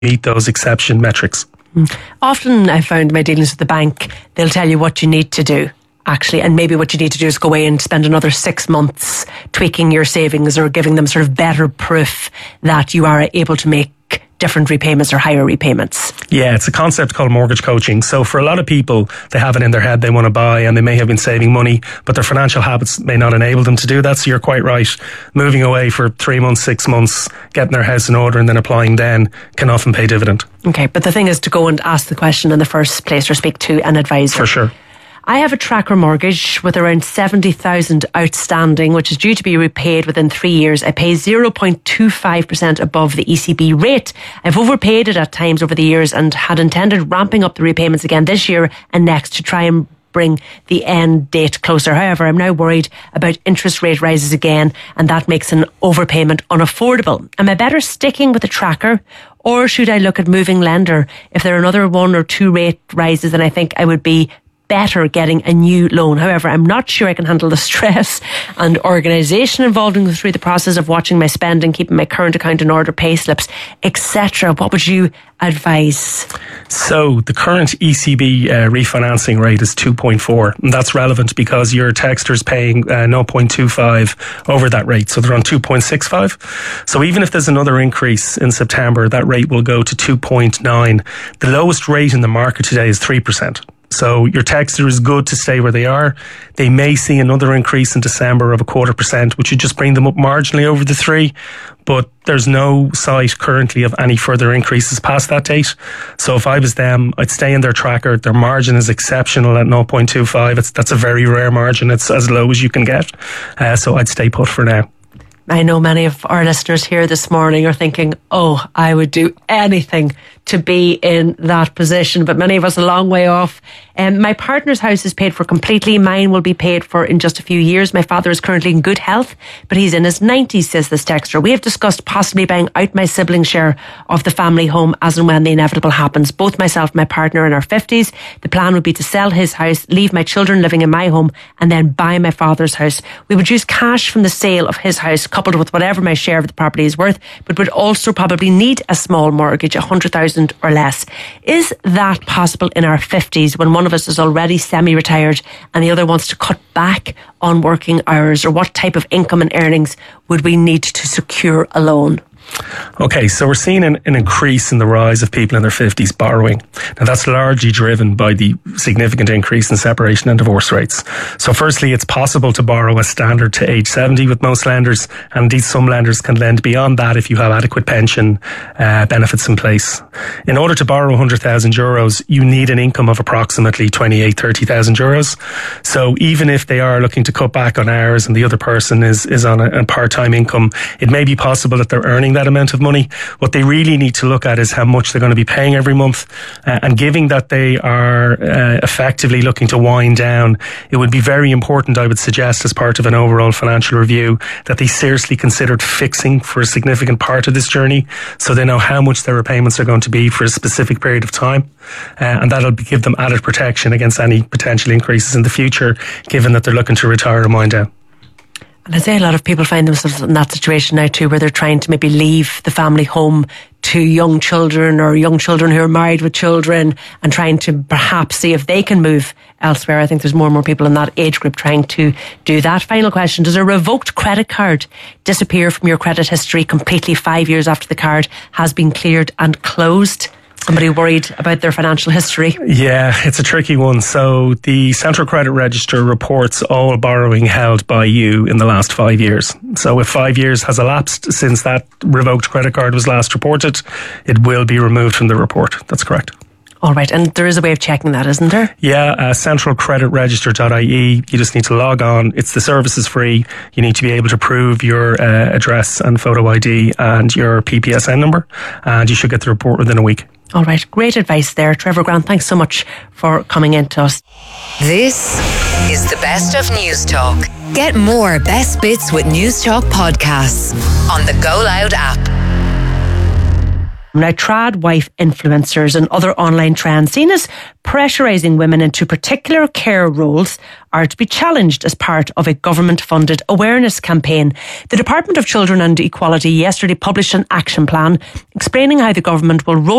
meet those exception metrics. Often I found in my dealings with the bank, they'll tell you what you need to do, actually, and maybe what you need to do is go away and spend another 6 months tweaking your savings or giving them sort of better proof that you are able to make different repayments or higher repayments. Yeah, it's a concept called mortgage coaching. So for a lot of people, they have it in their head they want to buy and they may have been saving money, but their financial habits may not enable them to do that. So you're quite right. Moving away for 3 months, 6 months, getting their house in order and then applying then can often pay dividend. Okay, but the thing is to go and ask the question in the first place or speak to an advisor. For sure. I have a tracker mortgage with around 70,000 outstanding, which is due to be repaid within 3 years. I pay 0.25% above the ECB rate. I've overpaid it at times over the years and had intended ramping up the repayments again this year and next to try and bring the end date closer. However, I'm now worried about interest rate rises again, and that makes an overpayment unaffordable. Am I better sticking with the tracker, or should I look at moving lender? If there are another 1 or 2 rate rises, then I think I would be better getting a new loan. However, I'm not sure I can handle the stress and organisation involved in through the process of watching my spending, keeping my current account in order, pay slips, etc. What would you advise? So the current ECB refinancing rate is 2.4, and that's relevant because your texter's paying 0.25 over that rate, so they're on 2.65. So even if there's another increase in September, that rate will go to 2.9. The lowest rate in the market today is 3%. So your texter is good to stay where they are. They may see another increase in December of 0.25%, which would just bring them up marginally over the 3. But there's no sight currently of any further increases past that date. So if I was them, I'd stay in their tracker. Their margin is exceptional at 0.25. That's a very rare margin. It's as low as you can get. So I'd stay put for now. I know many of our listeners here this morning are thinking, oh, I would do anything to be in that position, but many of us a long way off. My partner's house is paid for completely. Mine will be paid for in just a few years. My father is currently in good health, but he's in his 90s, says this texter. We have discussed possibly buying out my sibling's share of the family home as and when the inevitable happens. Both myself and my partner are in our 50s. The plan would be to sell his house, leave my children living in my home, and then buy my father's house. We would use cash from the sale of his house, coupled with whatever my share of the property is worth, but would also probably need a small mortgage, 100,000 or less. Is that possible in our 50s when one of us is already semi-retired and the other wants to cut back on working hours? Or what type of income and earnings would we need to secure a loan? Okay, so we're seeing an increase in the rise of people in their 50s borrowing. Now that's largely driven by the significant increase in separation and divorce rates. So firstly, it's possible to borrow a standard to age 70 with most lenders, and indeed some lenders can lend beyond that if you have adequate pension benefits in place. In order to borrow €100,000, you need an income of approximately 28,000 to 30,000 euros. So even if they are looking to cut back on hours and the other person is on a part-time income, it may be possible that they're earning that amount of money. What they really need to look at is how much they're going to be paying every month, and given that they are effectively looking to wind down, it would be very important, I would suggest, as part of an overall financial review, that they seriously considered fixing for a significant part of this journey, so they know how much their repayments are going to be for a specific period of time, and that'll give them added protection against any potential increases in the future, given that they're looking to retire and wind down. And I'd say a lot of people find themselves in that situation now too, where they're trying to maybe leave the family home to young children or young children who are married with children, and trying to perhaps see if they can move elsewhere. I think there's more and more people in that age group trying to do that. Final question: does a revoked credit card disappear from your credit history completely 5 years after the card has been cleared and closed? Somebody worried about their financial history? Yeah, it's a tricky one. So the Central Credit Register reports all borrowing held by you in the last 5 years. So if 5 years has elapsed since that revoked credit card was last reported, it will be removed from the report. That's correct. All right, and there is a way of checking that, isn't there? Yeah, centralcreditregister.ie. You just need to log on. The service is free. You need to be able to prove your address and photo ID and your PPSN number, and you should get the report within a week. All right, great advice there. Trevor Grant, thanks so much for coming in to us. This is the Best of News Talk. Get more Best Bits with News Talk podcasts on the Go Loud app. Now, trad wife influencers and other online trends seen as pressurising women into particular care roles are to be challenged as part of a government-funded awareness campaign. The Department of Children and Equality yesterday published an action plan explaining how the government will roll